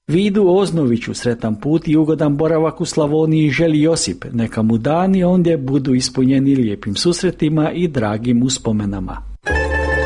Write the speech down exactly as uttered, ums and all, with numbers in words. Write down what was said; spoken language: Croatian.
Vidu Oznoviću sretan put i ugodan boravak u Slavoniji želi Josip, neka mu dani ondje budu ispunjeni lijepim susretima i dragim uspomenama.